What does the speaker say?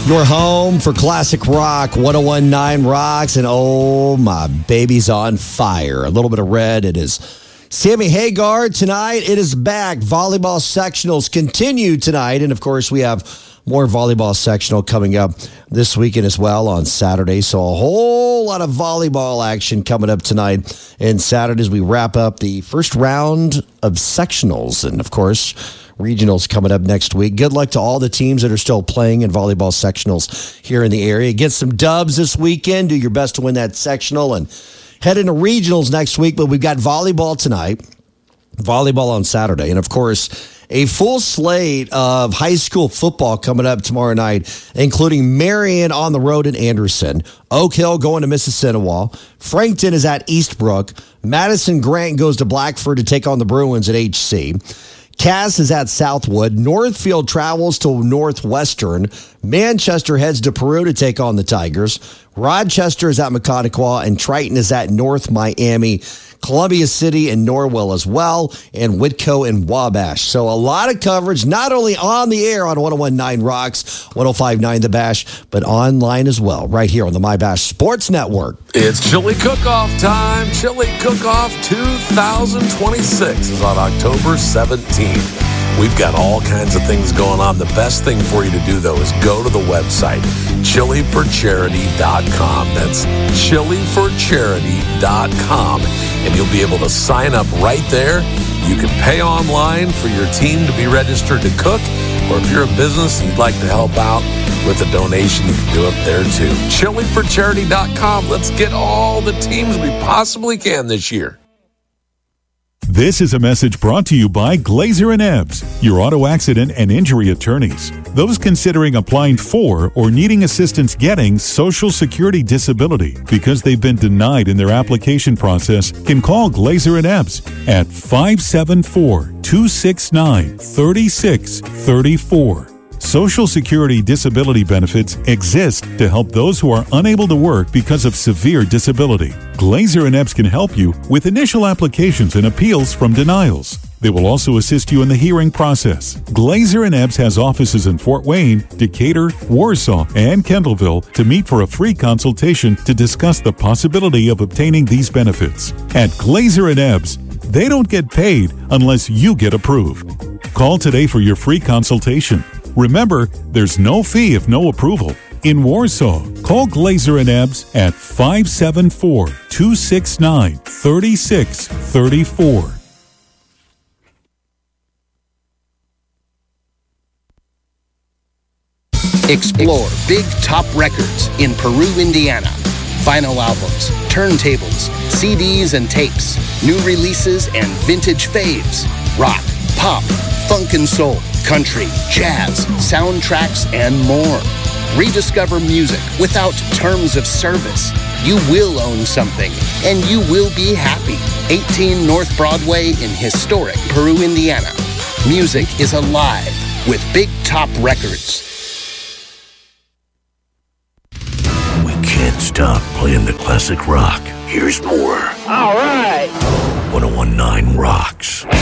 Your home for classic rock, 1019 Rocks, and oh, my baby's on fire. A little bit of red. It is Sammy Hagar tonight. It is back. Volleyball sectionals continue tonight. And, of course, we have more volleyball sectional coming up this weekend as well on Saturday. So a whole lot of volleyball action coming up tonight and Saturday as we wrap up the first round of sectionals. And, of course, regionals coming up next week. Good luck to all the teams that are still playing in volleyball sectionals here in the area. Get some dubs this weekend. Do your best to win that sectional and head into regionals next week. But we've got volleyball tonight, volleyball on Saturday, and, of course, a full slate of high school football coming up tomorrow night, including Marion on the road in Anderson, Oak Hill going to Mississinawa, Frankton is at Eastbrook, Madison Grant goes to Blackford to take on the Bruins at HC. Cass is at Southwood. Northfield travels to Northwestern. Manchester heads to Peru to take on the Tigers. Rochester is at McConaughey, and Triton is at North Miami. Columbia City and Norwell as well, and Whitco and Wabash. So a lot of coverage, not only on the air on 1019 Rocks, 1059 The Bash, but online as well, right here on the My Bash Sports Network. It's Chili Cook-Off time. Chili Cook-Off 2026 is on October 17th. We've got all kinds of things going on. The best thing for you to do, though, is go to the website, chiliforcharity.com. That's chiliforcharity.com. And you'll be able to sign up right there. You can pay online for your team to be registered to cook. Or if you're a business and you'd like to help out with a donation, you can do it there, too. chiliforcharity.com. Let's get all the teams we possibly can this year. This is a message brought to you by Glazer and Ebbs, your auto accident and injury attorneys. Those considering applying for or needing assistance getting Social Security disability because they've been denied in their application process can call Glazer and Ebbs at 574-269-3634. Social Security disability benefits exist to help those who are unable to work because of severe disability. Glazer and Ebbs can help you with initial applications and appeals from denials. They will also assist you in the hearing process. Glazer and Ebbs has offices in Fort Wayne, Decatur, Warsaw, and Kendallville to meet for a free consultation to discuss the possibility of obtaining these benefits. At Glazer and Ebbs, they don't get paid unless you get approved. Call today for your free consultation. Remember, there's no fee if no approval. In Warsaw, call Glazer and Ebbs at 574-269-3634. Explore Big Top Records in Peru, Indiana. Vinyl albums, turntables, CDs and tapes, new releases and vintage faves, rock, pop, funk and soul, country, jazz, soundtracks, and more. Rediscover music without terms of service. You will own something, and you will be happy. 18 North Broadway in historic Peru, Indiana. Music is alive with Big Top Records. We can't stop playing the classic rock. Here's more. All right. 1019 Rocks.